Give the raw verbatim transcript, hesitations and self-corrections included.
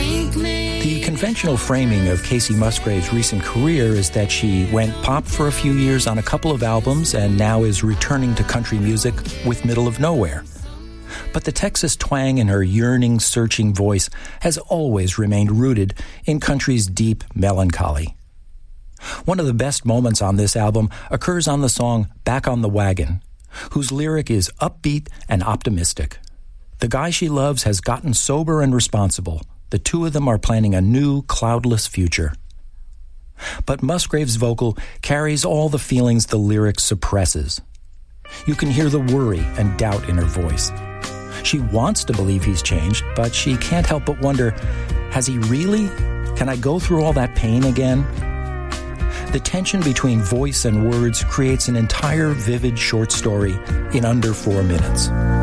Thank me. The conventional framing of Kacey Musgrave's recent career is that she went pop for a few years on a couple of albums and now is returning to country music with Middle of Nowhere. But the Texas twang in her yearning, searching voice has always remained rooted in country's deep melancholy. One of the best moments on this album occurs on the song Back on the Wagon, whose lyric is upbeat and optimistic. The guy she loves has gotten sober and responsible. The two of them are planning a new, cloudless future. But Musgrave's vocal carries all the feelings the lyric suppresses. You can hear the worry and doubt in her voice. She wants to believe he's changed, but she can't help but wonder, has he really? Can I go through all that pain again? The tension between voice and words creates an entire vivid short story in under four minutes.